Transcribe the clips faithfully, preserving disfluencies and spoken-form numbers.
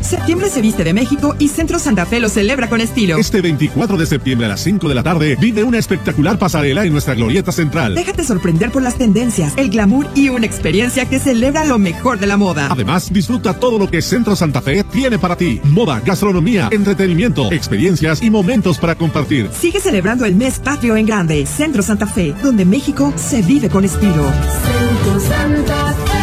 Septiembre se viste de México y Centro Santa Fe lo celebra con estilo. Este veinticuatro de septiembre a las cinco de la tarde vive una espectacular pasarela en nuestra glorieta central. Déjate sorprender por las tendencias, el glamour y una experiencia que celebra lo mejor de la moda. Además, disfruta todo lo que Centro Santa Fe tiene para ti. Moda, gastronomía, entretenimiento, experiencias y momentos para compartir. Sigue celebrando el mes patrio en grande. Centro Santa Fe, donde México se vive con estilo. Centro Santa Fe.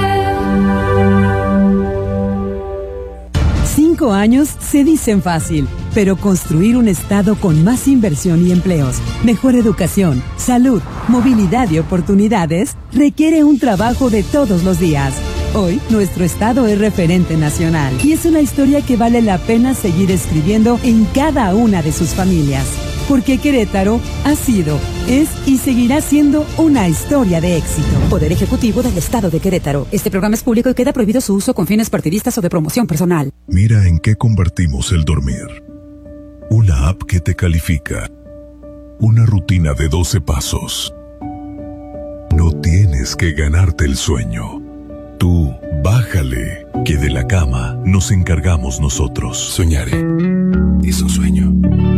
Cinco años se dicen fácil, pero construir un estado con más inversión y empleos, mejor educación, salud, movilidad y oportunidades requiere un trabajo de todos los días. Hoy, nuestro estado es referente nacional y es una historia que vale la pena seguir escribiendo en cada una de sus familias. Porque Querétaro ha sido, es y seguirá siendo una historia de éxito. Poder Ejecutivo del Estado de Querétaro. Este programa es público y queda prohibido su uso con fines partidistas o de promoción personal. Mira en qué convertimos el dormir. Una app que te califica. Una rutina de doce pasos. No tienes que ganarte el sueño. Tú, bájale, que de la cama nos encargamos nosotros. Soñaré. Es un sueño.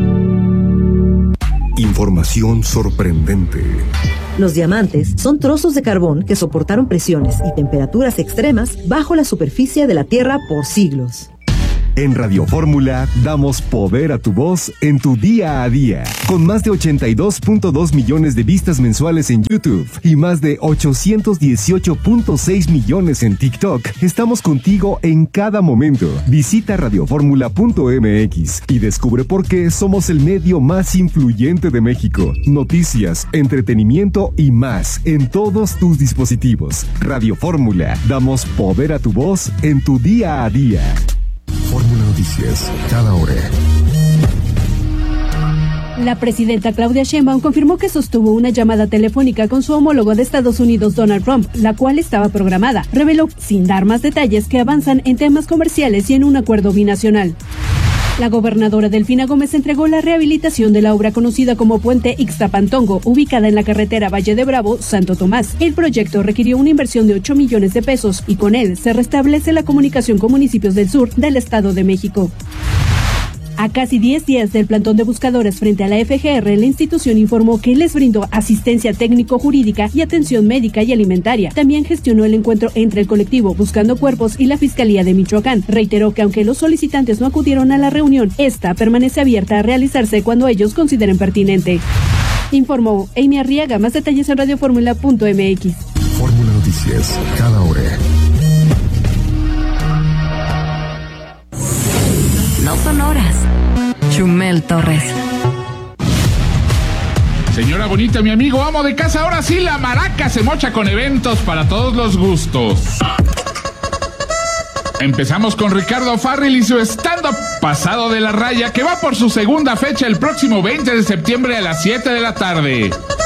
Información sorprendente. Los diamantes son trozos de carbón que soportaron presiones y temperaturas extremas bajo la superficie de la Tierra por siglos. En Radio Fórmula damos poder a tu voz en tu día a día. Con más de ochenta y dos punto dos millones de vistas mensuales en YouTube y más de ochocientos dieciocho punto seis millones en TikTok, estamos contigo en cada momento. Visita radioformula punto m x y descubre por qué somos el medio más influyente de México. Noticias, entretenimiento y más en todos tus dispositivos. Radio Fórmula, damos poder a tu voz en tu día a día. Fórmula Noticias, cada hora. La presidenta Claudia Sheinbaum confirmó que sostuvo una llamada telefónica con su homólogo de Estados Unidos, Donald Trump, la cual estaba programada. Reveló, sin dar más detalles, que avanzan en temas comerciales y en un acuerdo binacional. La gobernadora Delfina Gómez entregó la rehabilitación de la obra conocida como Puente Ixtapantongo, ubicada en la carretera Valle de Bravo, Santo Tomás. El proyecto requirió una inversión de ocho millones de pesos y con él se restablece la comunicación con municipios del sur del Estado de México. A casi diez días del plantón de buscadores frente a la F G R, la institución informó que les brindó asistencia técnico-jurídica y atención médica y alimentaria. También gestionó el encuentro entre el colectivo Buscando Cuerpos y la Fiscalía de Michoacán. Reiteró que aunque los solicitantes no acudieron a la reunión, esta permanece abierta a realizarse cuando ellos consideren pertinente. Informó Amy Arriaga. Más detalles en radioformula punto m x. Fórmula Noticias, cada hora. No son horas. Chumel Torres. Señora bonita, mi amigo amo de casa, ahora sí la maraca se mocha con eventos para todos los gustos. Empezamos con Ricardo Farrell y su stand-up Pasado de la Raya, que va por su segunda fecha el próximo veinte de septiembre a las siete de la tarde.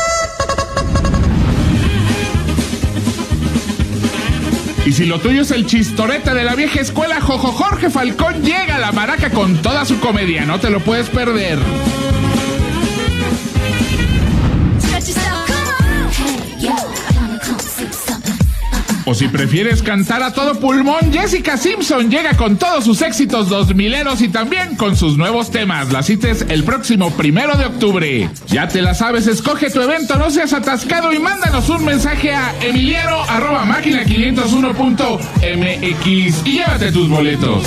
Y si lo tuyo es el chistorete de la vieja escuela, Jojo Jorge Falcón llega a la maraca con toda su comedia, no te lo puedes perder. O si prefieres cantar a todo pulmón, Jessica Simpson llega con todos sus éxitos dos mileros y también con sus nuevos temas. La cita es el próximo primero de octubre. Ya te la sabes, escoge tu evento, no seas atascado y mándanos un mensaje a emiliano arroba máquina quinientos uno punto m x y llévate tus boletos.